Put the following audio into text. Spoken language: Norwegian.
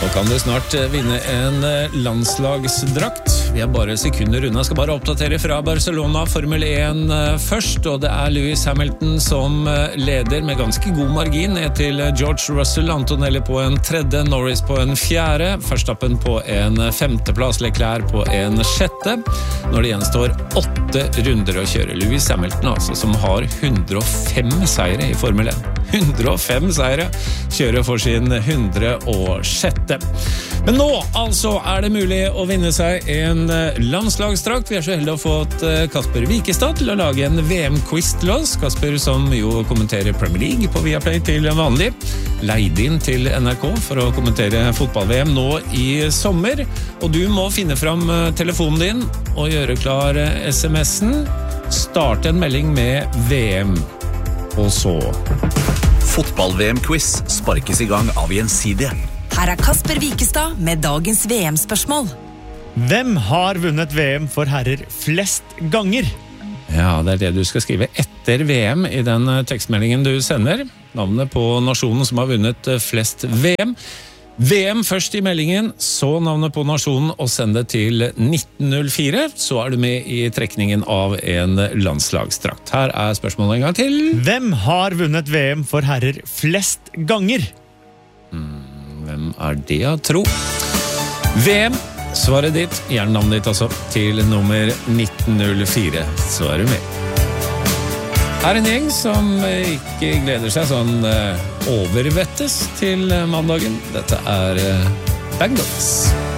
Nå kan du snart vinne en landslagsdrakt. Vi bare sekunder unna. Skal bare oppdatere fra Barcelona Formel 1 først, og det Lewis Hamilton som leder med ganske god margin ned til George Russell, Antonelli på en tredje, Norris på en fjerde, Verstappen på en femteplass, Leclerc på en sjette. Når det gjenstår 8 runder å kjøre. Lewis Hamilton altså, som har 105 seire i Formel 1. 105 seire kjører for sin 106. Men nå altså det mulig å vinne seg en landslagsdrakt. Vi så heldige å få Kasper Wikestad til å lage en VM-quiz til oss. Kasper som jo kommenterer Premier League på Viaplay til vanlig. Leid inn til NRK for å kommentere fotball-VM nå i sommer. Og du må finne fram telefonen din og gjøre klar SMS-en. Starte en melding med VM. Og så Fotball-VM-quiz sparkes i gang av Gjensidige. Her Kasper Wikestad med dagens VM-spørsmål. Hvem har vunnet VM for herrer flest ganger? Ja, det det du skal skrive etter VM i den tekstmeldingen du sender. Navnet på nasjonen som har vunnet flest VM. VM først i meldingen, så navnet på nasjonen, og send det til 1904. Så du med i trekningen av en landslagsdrakt. Her spørsmålet en gang til. Hvem har vunnet VM for herrer flest ganger? Hvem det å tro? VM, svaret ditt, gjerne navnet ditt også, til nummer 1904. Så du med. Her en gjeng som ikke gleder seg sånn overvettes til mandagen. Dette Bangles.